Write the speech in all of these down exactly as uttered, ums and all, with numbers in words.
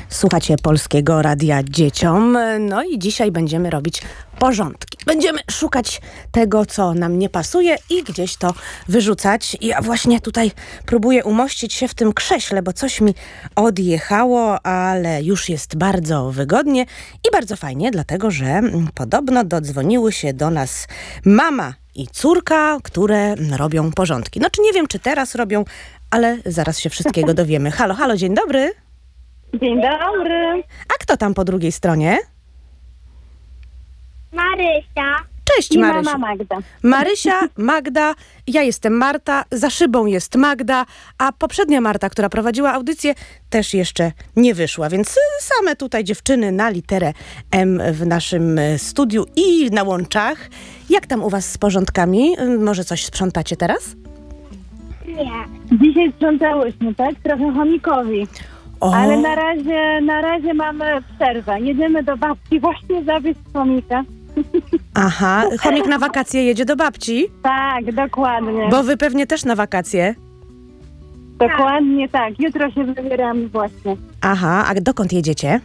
Słuchacie Polskiego Radia Dzieciom. No i dzisiaj będziemy robić porządki. Będziemy szukać tego, co nam nie pasuje i gdzieś to wyrzucać. I ja właśnie tutaj próbuję umościć się w tym krześle, bo coś mi odjechało, ale już jest bardzo wygodnie i bardzo fajnie, dlatego że podobno dodzwoniły się do nas mama i córka, które robią porządki. No czy nie wiem, czy teraz robią, ale zaraz się wszystkiego dowiemy. Halo, halo, dzień dobry. Dzień dobry. A kto tam po drugiej stronie? Marysia. Cześć, I Marysia. mama Magda. Marysia, Magda, ja jestem Marta, za szybą jest Magda, a poprzednia Marta, która prowadziła audycję, też jeszcze nie wyszła, więc same tutaj dziewczyny na literę M w naszym studiu i na łączach. Jak tam u was z porządkami? Może coś sprzątacie teraz? Nie. Dzisiaj sprzątałyśmy, tak? Trochę chomikowi. O, Ale na razie, na razie mamy przerwę. Jedziemy do babci właśnie zawieźć chomika. aha, chomik na wakacje jedzie do babci, Tak, dokładnie. bo wy pewnie też na wakacje. Dokładnie tak. Jutro się wybieramy właśnie. Aha, a dokąd jedziecie?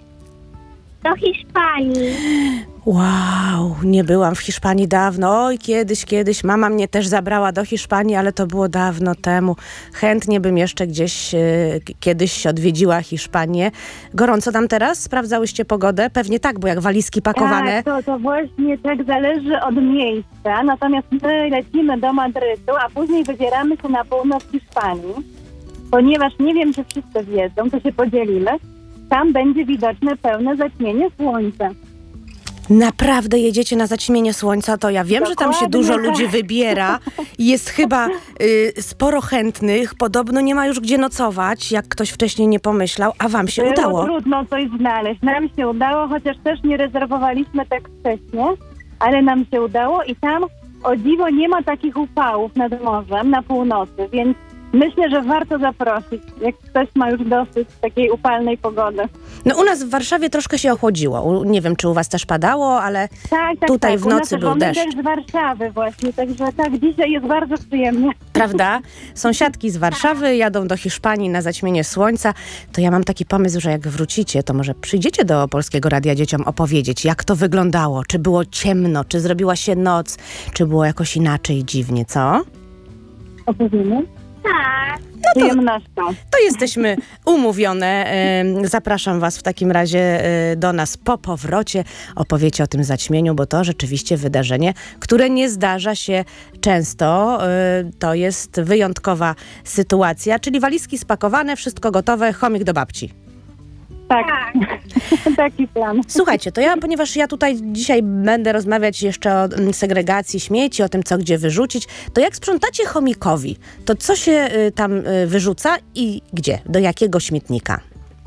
Do Hiszpanii. Wow, nie byłam w Hiszpanii dawno. Oj, kiedyś, kiedyś. Mama mnie też zabrała do Hiszpanii, ale to było dawno temu. Chętnie bym jeszcze gdzieś e, k- kiedyś odwiedziła Hiszpanię. Gorąco tam teraz? Sprawdzałyście pogodę? Pewnie tak, bo jak walizki pakowane. Tak, to, to właśnie tak zależy od miejsca. Natomiast my lecimy do Madrytu, a później wybieramy się na północ Hiszpanii. Ponieważ nie wiem, czy wszyscy wiedzą, to się podzielimy. Tam będzie widoczne pełne zaćmienie słońca. Naprawdę jedziecie na zaćmienie słońca? To ja wiem, że tam się Dokładnie dużo tak. ludzi wybiera. Jest chyba y, sporo chętnych. Podobno nie ma już gdzie nocować, jak ktoś wcześniej nie pomyślał, a wam się Było udało. trudno coś znaleźć. Nam się udało, chociaż też nie rezerwowaliśmy tak wcześnie, ale nam się udało i tam o dziwo nie ma takich upałów nad morzem na północy, więc myślę, że warto zaprosić, jak ktoś ma już dosyć takiej upalnej pogody. No u nas w Warszawie troszkę się ochłodziło. U- Nie wiem, czy u was też padało, ale Tak, tak, Tutaj tak. w U nas nocy też był mamy deszcz. też z Warszawy właśnie, także tak, dzisiaj jest bardzo przyjemnie. prawda? Sąsiadki z Warszawy jadą do Hiszpanii na zaćmienie słońca. To ja mam taki pomysł, że jak wrócicie, to może przyjdziecie do Polskiego Radia Dzieciom opowiedzieć, jak to wyglądało. Czy było ciemno, czy zrobiła się noc, czy było jakoś inaczej dziwnie, co? Opowiemy? Tak. Z przyjemnością. To jesteśmy umówione. Em, Zapraszam was w takim razie e, do nas po powrocie. Opowiecie o tym zaćmieniu, bo to rzeczywiście wydarzenie, które nie zdarza się często. E, To jest wyjątkowa sytuacja, czyli walizki spakowane, wszystko gotowe, chomik do babci. Tak, Tak. taki plan. Słuchajcie, to ja, ponieważ ja tutaj dzisiaj będę rozmawiać jeszcze o mm, segregacji śmieci, o tym, co gdzie wyrzucić, to jak sprzątacie chomikowi, to co się y, tam y, wyrzuca i gdzie? Do jakiego śmietnika?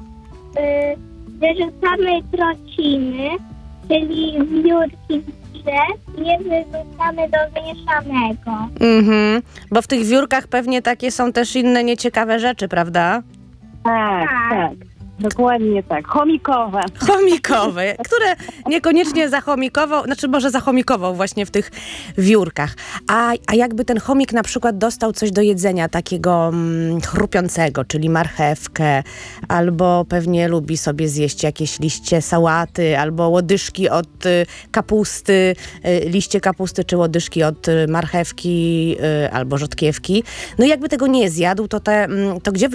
Y, wyrzucamy trociny, czyli wiórki drzew, nie wyrzucamy do mieszanego. Mhm, bo w tych wiórkach pewnie takie są też inne nieciekawe rzeczy, prawda? Tak, tak. Dokładnie tak. Chomikowe. Chomikowe, które niekoniecznie zachomikował, znaczy może zachomikował właśnie w tych wiórkach. A, a jakby ten chomik na przykład dostał coś do jedzenia takiego mm, chrupiącego, czyli marchewkę, albo pewnie lubi sobie zjeść jakieś liście sałaty, albo łodyżki od y, kapusty, y, liście kapusty, czy łodyżki od y, marchewki, y, albo rzodkiewki. No i jakby tego nie zjadł, to, te, mm, to gdzie wy